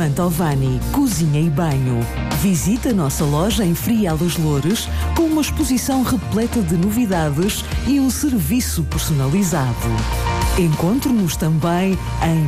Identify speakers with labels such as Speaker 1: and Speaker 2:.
Speaker 1: Mantovani, cozinha e banho. Visite a nossa loja em Frial dos Loures com uma exposição repleta de novidades e um serviço personalizado. Encontre-nos também em